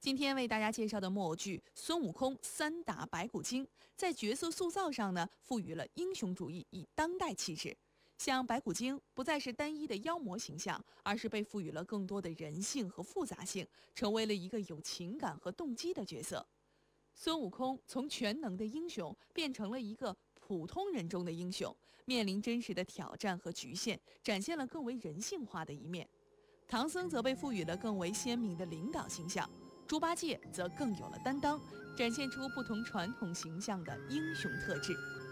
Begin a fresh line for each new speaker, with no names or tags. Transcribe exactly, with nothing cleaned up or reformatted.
今天为大家介绍的木偶剧《孙悟空三打白骨精》，在角色塑造上呢，赋予了英雄主义以当代气质。像白骨精不再是单一的妖魔形象，而是被赋予了更多的人性和复杂性，成为了一个有情感和动机的角色。孙悟空从全能的英雄变成了一个普通人中的英雄，面临真实的挑战和局限，展现了更为人性化的一面。唐僧则被赋予了更为鲜明的领导形象，猪八戒则更有了担当，展现出不同传统形象的英雄特质。